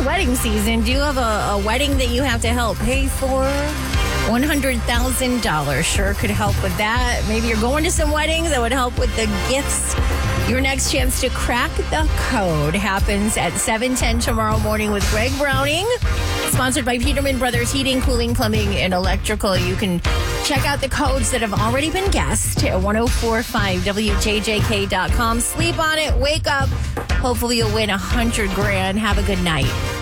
wedding season. Do you have a wedding that you have to help pay for? $100,000 sure could help with that. Maybe you're going to some weddings that would help with the gifts. Your next chance to crack the code happens at 7:10 tomorrow morning with Greg Browning. Sponsored by Peterman Brothers Heating, Cooling, Plumbing, and Electrical. You can check out the codes that have already been guessed at 1045wjjk.com. Sleep on it, wake up. Hopefully you'll win $100,000. Have a good night.